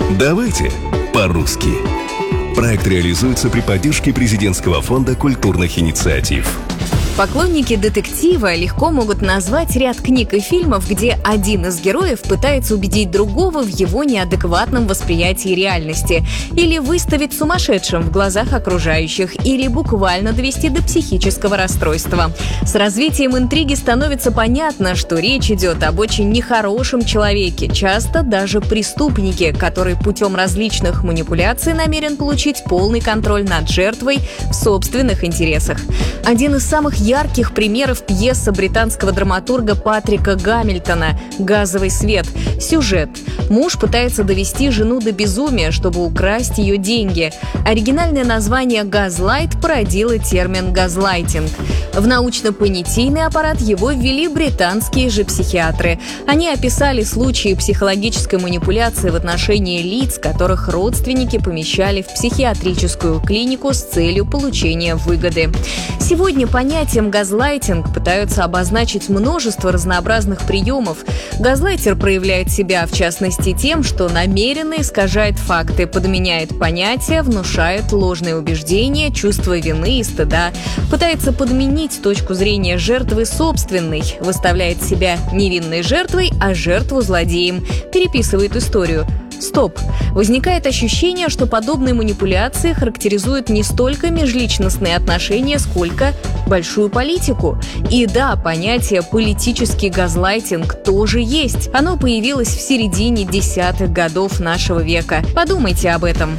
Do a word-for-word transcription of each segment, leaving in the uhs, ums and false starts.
Давайте по-русски. Проект реализуется при поддержке Президентского фонда культурных инициатив. Поклонники детектива легко могут назвать ряд книг и фильмов, где один из героев пытается убедить другого в его неадекватном восприятии реальности, или выставить сумасшедшим в глазах окружающих, или буквально довести до психического расстройства. С развитием интриги становится понятно, что речь идет об очень нехорошем человеке, часто даже преступнике, который путем различных манипуляций намерен получить полный контроль над жертвой в собственных интересах. Один из самых ярких примеров — пьеса британского драматурга Патрика Гамильтона «Газовый свет». Сюжет. Муж пытается довести жену до безумия, чтобы украсть ее деньги. Оригинальное название «Газлайт» породило термин «газлайтинг». В научно-понятийный аппарат его ввели британские же психиатры. Они описали случаи психологической манипуляции в отношении лиц, которых родственники помещали в психиатрическую клинику с целью получения выгоды. Сегодня понятием «газлайтинг» пытаются обозначить множество разнообразных приемов. Газлайтер проявляет себя, в частности, тем, что намеренно искажает факты, подменяет понятия, внушает ложные убеждения, чувство вины и стыда, пытается подменить точку зрения жертвы собственной, выставляет себя невинной жертвой, а жертву злодеем, переписывает историю. Стоп! Возникает ощущение, что подобные манипуляции характеризуют не столько межличностные отношения, сколько большую политику. И да, понятие «политический газлайтинг» тоже есть. Оно появилось в середине десятых годов нашего века. Подумайте об этом.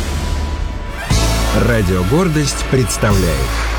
Радио «Гордость» представляет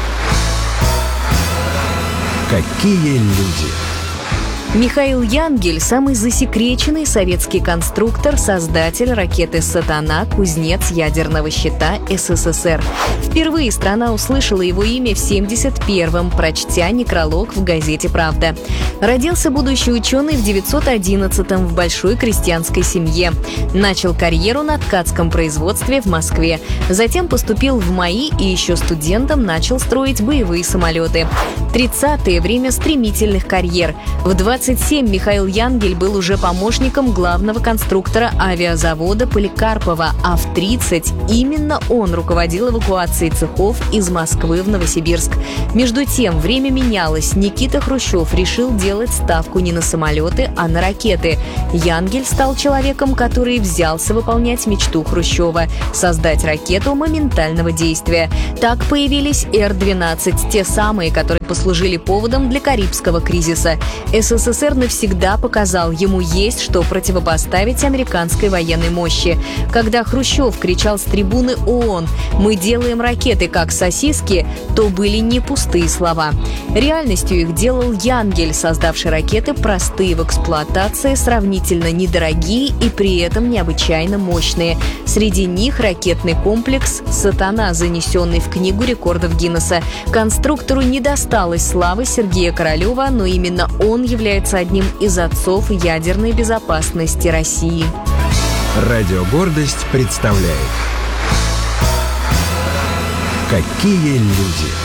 «Какие люди». Михаил Янгель – самый засекреченный советский конструктор, создатель ракеты «Сатана», кузнец ядерного щита СССР. Впервые страна услышала его имя в семьдесят первом, прочтя некролог в газете «Правда». Родился будущий ученый в девятьсот одиннадцатом в большой крестьянской семье. Начал карьеру на ткацком производстве в Москве. Затем поступил в МАИ и еще студентом начал строить боевые самолеты. тридцатые – время стремительных карьер. В двадцать семь Михаил Янгель был уже помощником главного конструктора авиазавода Поликарпова, а в тридцать именно он руководил эвакуацией цехов из Москвы в Новосибирск. Между тем, время менялось. Никита Хрущев решил делать ставку не на самолеты, а на ракеты. Янгель стал человеком, который взялся выполнять мечту Хрущева – создать ракету моментального действия. Так появились Эр двенадцать, те самые, которые послужили поводом для Карибского кризиса. СССР навсегда показал, ему есть что противопоставить американской военной мощи. Когда Хрущев кричал с трибуны ООН «Мы делаем ракеты как сосиски», то были не пустые слова. Реальностью их делал Янгель, создавший ракеты простые в эксплуатации, сравнительно недорогие и при этом необычайно мощные. Среди них ракетный комплекс «Сатана», занесенный в Книгу рекордов Гиннесса. Конструктору не досталось славы Сергея Королева, но именно он является одним из отцов ядерной безопасности России. Радио «Гордость» представляет «Какие люди».